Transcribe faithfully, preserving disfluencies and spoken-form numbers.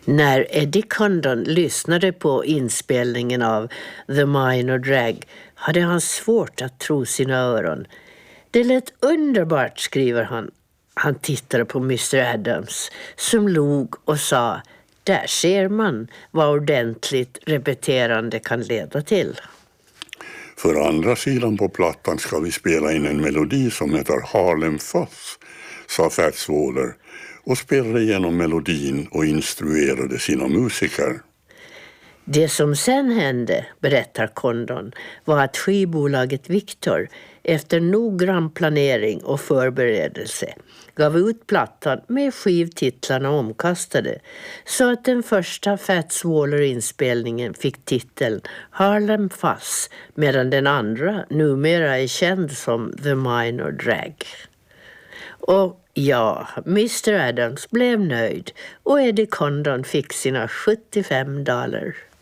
När Eddie Condon lyssnade på inspelningen av The Minor Drag hade han svårt att tro sina öron. Det lät underbart, skriver han. Han tittade på mister Adams som log och sa: där ser man vad ordentligt repeterande kan leda till. För andra sidan på plattan ska vi spela in en melodi som heter Harlem Fuss, sa Fats Waller och spelade igenom melodin och instruerade sina musiker. Det som sen hände, berättar Condon, var att skivbolaget Victor efter noggrann planering och förberedelse gav ut plattan med skivtitlarna omkastade så att den första Fats Waller-inspelningen fick titeln Harlem Fuss medan den andra numera är känd som The Minor Drag. Och ja, mister Adams blev nöjd och Eddie Condon fick sina sjuttiofem dollar.